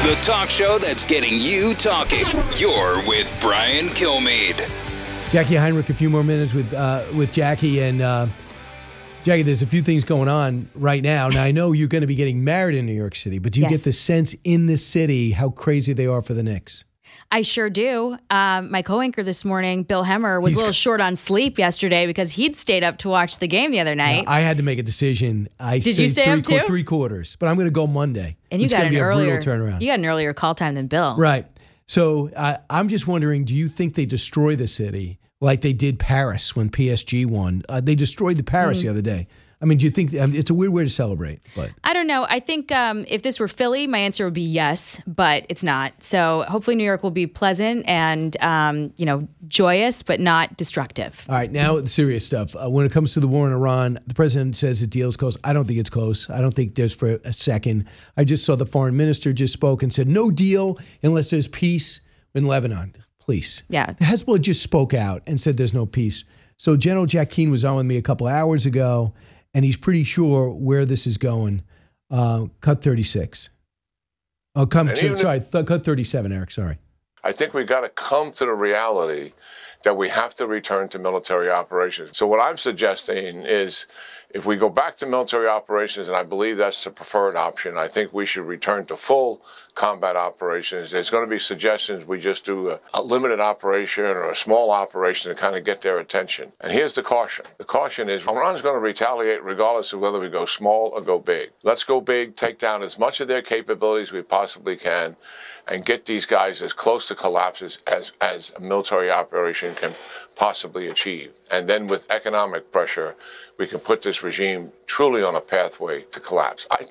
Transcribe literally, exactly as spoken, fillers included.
The talk show that's getting you talking. You're with Brian Kilmeade. Jackie Heinrich, a few more minutes with uh, with Jackie. And uh, Jackie, there's a few things going on right now. Now, I know you're going to be getting married in New York City, but do you Yes. get the sense in the city how crazy they are for the Knicks? I sure do. Um, my co-anchor this morning, Bill Hemmer, was He's- a little short on sleep yesterday because he'd stayed up to watch the game the other night. Now, I had to make a decision. I Did you stay three, up too? Three quarters, but I'm going to go Monday. and you It's got gonna an be a earlier brutal turnaround. You got an earlier call time than Bill. Right. So uh, I'm just wondering, do you think they destroy the city like they did Paris when P S G won? Uh, they destroyed the Paris Mm. the other day. I mean, do you think um, it's a weird way to celebrate? But I don't know. I think um, if this were Philly, my answer would be yes, but it's not. So hopefully New York will be pleasant and, um, you know, joyous, but not destructive. all right, now the serious stuff. Uh, when it comes to the war in Iran, the president says the deal is close. I don't think it's close. I don't think there's for a second. I just saw the foreign minister just spoke and said no deal unless there's peace in Lebanon. Please. Yeah. Hezbollah just spoke out and said there's no peace. So General Jack Keane was on with me a couple hours ago, and he's pretty sure where this is going. Uh, cut thirty-six. Oh, come And to, even sorry, th- cut thirty-seven, Eric, sorry. I think we got to come to the reality that we have to return to military operations. So what I'm suggesting is if we go back to military operations, and I believe that's the preferred option, I think we should return to full combat operations. There's going to be suggestions we just do a, a limited operation or a small operation to kind of get their attention. And here's the caution. The caution is Iran's going to retaliate regardless of whether we go small or go big. Let's go big, take down as much of their capabilities we possibly can, and get these guys as close to collapse as, as, as a military operation can possibly achieve. And then with economic pressure, we can put this regime truly on a pathway to collapse. I,